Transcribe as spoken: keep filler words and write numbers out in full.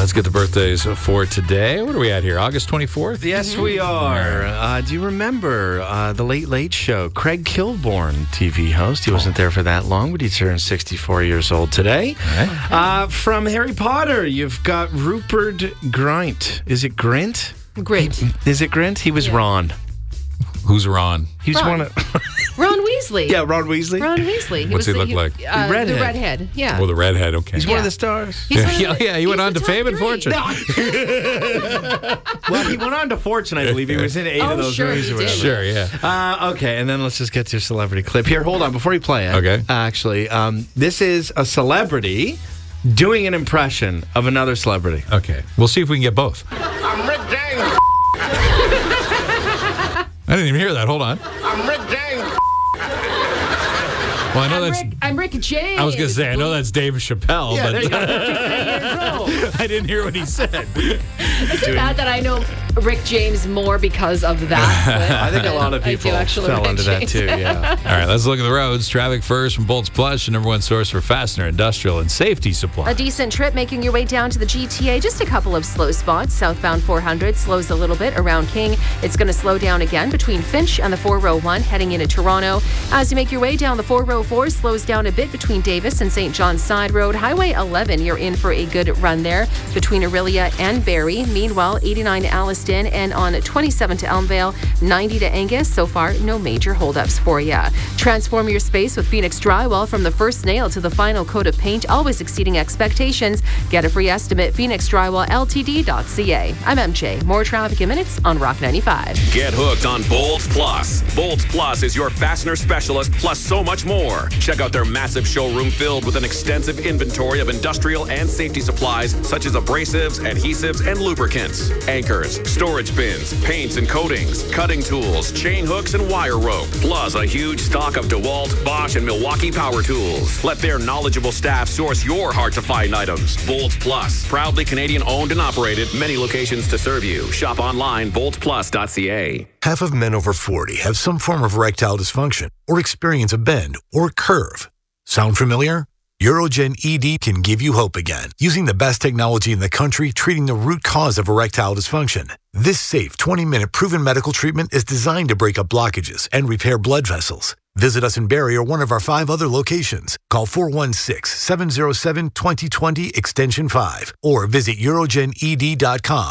let's get the birthdays for today. What are we at here? August twenty-fourth? Yes, mm-hmm. we are. Uh, do you remember uh, The Late Late Show? Craig Kilborn, T V host. He wasn't there for that long, but he turned sixty-four years old today. Right. Uh, from Harry Potter, you've got Rupert Grint. Is it Grint? Grint. Is it Grint? He was yeah. Ron. Who's Ron? He's Ron. one of... Ron Weasley. Yeah, Ron Weasley. Ron Weasley. He What's he look the, like? Uh, the redhead. The redhead, yeah. Well, the redhead, okay. He's yeah. one of the stars. Yeah, yeah, yeah, he went on to fame and fortune. No. Well, he went on to fortune, I believe. He was in eight oh, of those sure movies. He or did. whatever. Sure, yeah. Uh, okay, and then let's just get to your celebrity clip. Here, hold on, before you play it. Okay. Uh, actually, um, this is a celebrity doing an impression of another celebrity. Okay. We'll see if we can get both. I'm Rick James. I didn't even hear that. Hold on. I'm Rick James. Well, I know I'm that's. Rick, I'm Rick James. I was going to say, I know that's Dave Chappelle, Yeah, but years I didn't hear what he said. It's bad that I know Rick James more because of that. I think a lot of people fell Rick into James. that too, yeah. All right, let's look at the roads. Traffic first from Bolts Plus, your number one source for fastener, industrial, and safety supply. A decent trip making your way down to the G T A. Just a couple of slow spots. Southbound four hundred slows a little bit around King. It's going to slow down again between Finch and the four oh one heading into Toronto. As you make your way down the four oh four, slows down a bit between Davis and Saint John's Side Road. Highway eleven, you're in for a good run there between Aurelia and Barrie. Meanwhile, eighty-nine to Alliston and on twenty-seven to Elmvale, ninety to Angus. So far, no major holdups for you. Transform your space with Phoenix Drywall from the first nail to the final coat of paint, always exceeding expectations. Get a free estimate, phoenix drywall l t d dot c a. I'm M J. More traffic in minutes on Rock ninety-five. Get hooked on Bolts Plus. Bolts Plus is your fastener specialist, plus so much more. Check out their massive showroom filled with an extensive inventory of industrial and safety supplies such as abrasives, adhesives, and lubricants, anchors, storage bins, paints and coatings, cutting tools, chain hooks, and wire rope, plus a huge stock of DeWalt, Bosch, and Milwaukee power tools. Let their knowledgeable staff source your hard-to-find items. Bolts Plus, proudly Canadian-owned and operated, many locations to serve you. Shop online, bolts plus dot c a. Half of men over forty have some form of erectile dysfunction or experience a bend or curve. Sound familiar? Urogen E D can give you hope again, using the best technology in the country treating the root cause of erectile dysfunction. This safe twenty-minute proven medical treatment is designed to break up blockages and repair blood vessels. Visit us in Barrie or one of our five other locations. Call four one six, seven oh seven, two oh two oh extension five or visit urogen e d dot com.